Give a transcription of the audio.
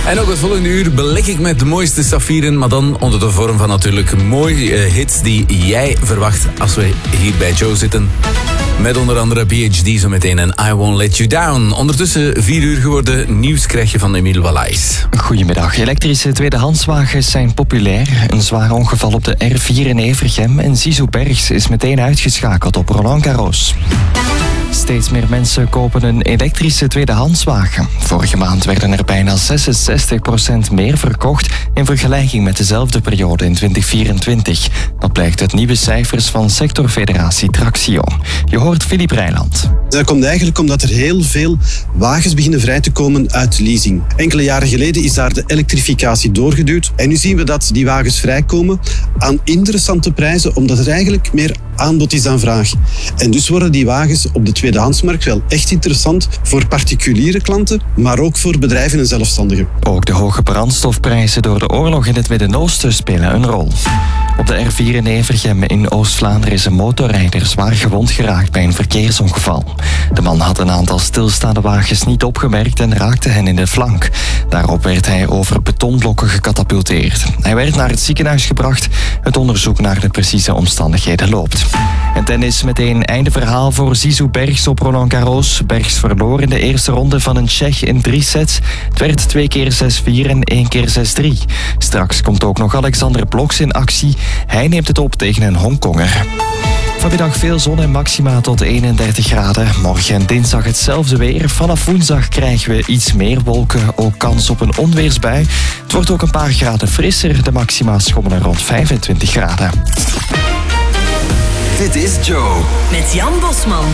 En ook het volgende uur beleg ik met de mooiste saffieren, maar dan onder de vorm van natuurlijk mooie hits die jij verwacht als we hier bij Joe zitten. Met onder andere PhD zo meteen en I Won't Let You Down. Ondertussen 4 uur geworden, nieuws krijg je van Emile Wallays. Goedemiddag. Elektrische tweedehandswagens zijn populair. Een zwaar ongeval op de R4 in Evergem en Zizou Bergs is meteen uitgeschakeld op Roland Garros. Steeds meer mensen kopen een elektrische tweedehandswagen. Vorige maand werden er bijna 66% meer verkocht in vergelijking met dezelfde periode in 2024. Dat blijkt uit nieuwe cijfers van sectorfederatie Traxio. Je hoort Philip Rijland. Dat komt eigenlijk omdat er heel veel wagens beginnen vrij te komen uit leasing. Enkele jaren geleden is daar de elektrificatie doorgeduwd. En nu zien we dat die wagens vrijkomen aan interessante prijzen, omdat er eigenlijk meer aanbod is dan vraag. En dus worden die wagens op de tweedehandsmarkt wel echt interessant voor particuliere klanten, maar ook voor bedrijven en zelfstandigen. Ook de hoge brandstofprijzen door de oorlog in het Midden-Oosten spelen een rol. Op de R4 in Evergem in Oost-Vlaanderen is een motorrijder zwaar gewond geraakt bij een verkeersongeval. De man had een aantal stilstaande wagens niet opgemerkt en raakte hen in de flank. Daarop werd hij over betonblokken gecatapulteerd. Hij werd naar het ziekenhuis gebracht. Het onderzoek naar de precieze omstandigheden loopt. En tennis meteen einde verhaal voor Zizou Bergs op Roland Garros. Bergs verloor in de eerste ronde van een Tsjech in 3 sets. Het werd 2 keer 6-4 en 1 keer 6-3. Straks komt ook nog Alexander Bloks in actie. Hij neemt het op tegen een Hongkonger. Vanmiddag veel zon en maxima tot 31 graden. Morgen en dinsdag hetzelfde weer. Vanaf woensdag krijgen we iets meer wolken. Ook kans op een onweersbui. Het wordt ook een paar graden frisser. De maxima schommelen rond 25 graden. Dit is Joe. Met Jan Bosman.